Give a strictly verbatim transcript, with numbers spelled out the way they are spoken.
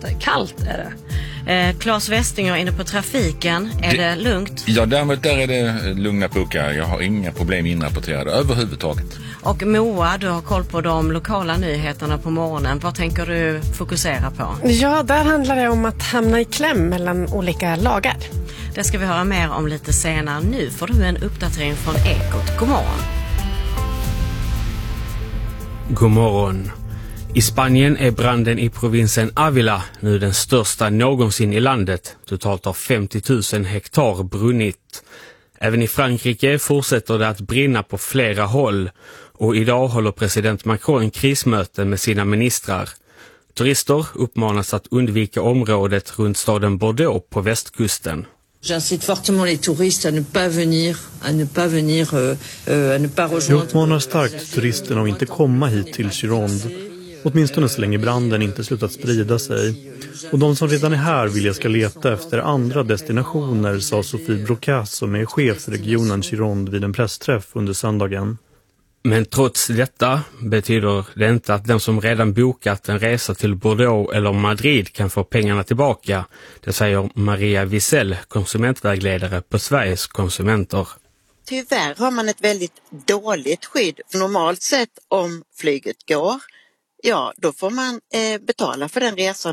inte. Kallt är det. Eh, Claes Westinger inne på trafiken. Är det, det lugnt? Ja, därmed där är det lugna puckar. Jag har inga problem inrapporterade överhuvudtaget. Och Moa, du har koll på de lokala nyheterna på morgonen. Vad tänker du fokusera på? Ja, där handlar det om att hamna i kläm mellan olika lagar. Det ska vi höra mer om lite senare. Nu får du en uppdatering från Ekot. God morgon. God morgon. I Spanien är branden i provinsen Ávila nu den största någonsin i landet. Totalt har femtio tusen hektar brunnit. Även i Frankrike fortsätter det att brinna på flera håll. Och idag håller president Macron krismöte med sina ministrar. Turister uppmanas att undvika området runt staden Bordeaux på västkusten. J'incite fortement les touristes à ne pas venir, à ne pas venir, euh, à ne pas rejoindre. Jag uppmanar starkt turisterna att inte komma hit till Gironde. Åtminstone så länge branden inte slutat sprida sig. Och de som redan är här vill jag ska leta efter andra destinationer, sa Sofie Brocas som är chef för regionen Gironde vid en pressträff under söndagen. Men trots detta betyder det inte att den som redan bokat en resa till Bordeaux eller Madrid kan få pengarna tillbaka. Det säger Maria Wiesel, konsumentvägledare på Sveriges konsumenter. Tyvärr har man ett väldigt dåligt skydd. Normalt sett om flyget går, ja då får man eh, betala för den resan.